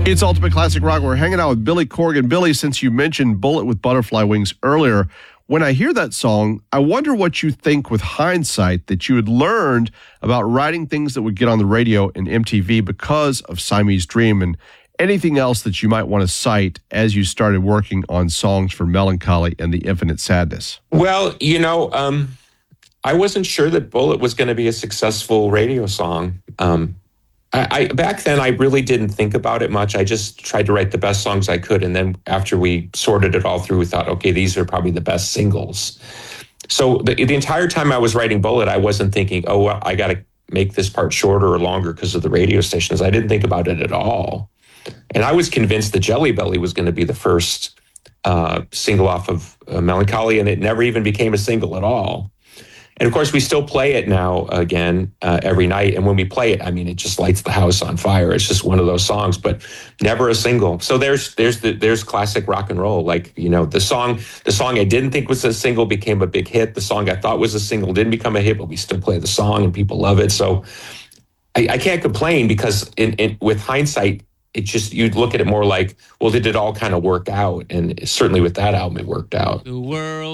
It's Ultimate Classic Rock. We're hanging out with Billy Corgan. Billy, since you mentioned Bullet with Butterfly Wings earlier, when I hear that song, I wonder what you think with hindsight that you had learned about writing things that would get on the radio and MTV because of Siamese Dream, and anything else that you might want to cite as you started working on songs for Melancholy and The Infinite Sadness. Well, I wasn't sure that Bullet was going to be a successful radio song. I back then, I really didn't think about it much. I just tried to write the best songs I could. And then after we sorted it all through, we thought, okay, these are probably the best singles. So the entire time I was writing Bullet, I wasn't thinking, oh, well, I got to make this part shorter or longer because of the radio stations. I didn't think about it at all. And I was convinced that Jelly Belly was going to be the first single off of Melancholy, and it never even became a single at all. And of course, we still play it now again every night. And when we play it, I mean, it just lights the house on fire. It's just one of those songs, but never a single. So there's classic rock and roll. Like, the song I didn't think was a single became a big hit. The song I thought was a single didn't become a hit, but we still play the song and people love it. So I can't complain because with hindsight, it just, you'd look at it more like, well, did it all kind of work out? And certainly with that album, it worked out. The world